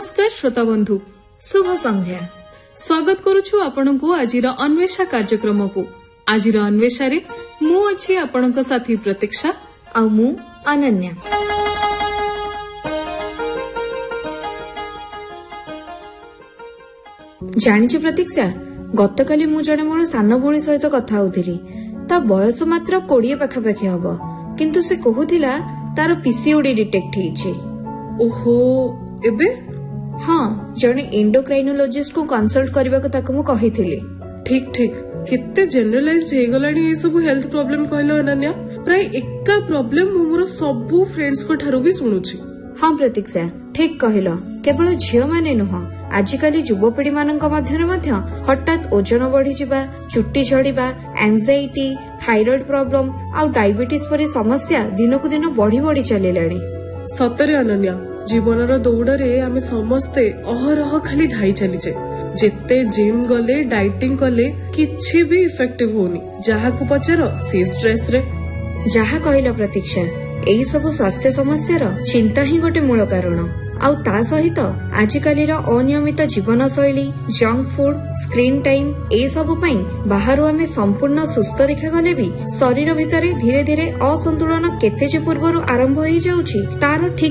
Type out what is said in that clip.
नमस्कार श्रोता बंधु शुभ संध्या स्वागत करुछु आपनकु आजिर अन्वेषा कार्यक्रम को। आजिर अन्वेषा रे मु अछि आपनक साथी प्रतीक्षा आ मु अनन्या। जानिछु प्रतीक्षा, गतकाली मु जणे मोर सान भौणी सहित कथा होउथिली। ता बयस मात्र 20 पाखापाखि हबो, किंतु से कहूथिला तार पीसीओडी डिटेक्ट हेछि। ओहो एबे हाँ, जणे एंडोक्राइनोलॉजिस्ट को कंसल्ट करबा को ताको मु कहिथिली। ठीक ठीक केते जनरलाइज्ड हे गलानी ए सब हेल्थ प्रॉब्लम कहलो अनन्या। प्राय एका प्रॉब्लम मु मोर सब फ्रेंड्स को ठारो भी सुनुछि। हाँ प्रतीक्षा, ठीक कहलो। केवल झियो माने नुह, आजिकाली युवपीढ़ी मानक मध्य हठात ओजन बढ़ी जिबा, चुट्टी झड़िबा, एंजाइटी, थायराइड प्रॉब्लम आ डायबिटीज परी समस्या दिनकु दिन बढ़ी बढ़ी चलिलाणी। सतरे अनन्या, जीवनर दौड़े आमे समस्ते अहरह खाली धाई चलीचे। जेते जिम गले डाइटिंग कले किछि भी इफेक्टिव होनी। जहा को पचार सी स्ट्रेस रे। जहा कहलो प्रतीक्षा, एही सब स्वास्थ्य समस्यार चिंता ही गोटे मूल कारण। आउ ता सहित आजिकाली अनियमित जीवन शैली, जंक फूड, स्क्रीन टाइम ए सब पई बाहरु आमे संपूर्ण सुस्थ देखा गले भी शरीर भितरे धीरे धीरे असंतुलन केते जे पूर्वरु आरंभ होई जाउची तार ठीक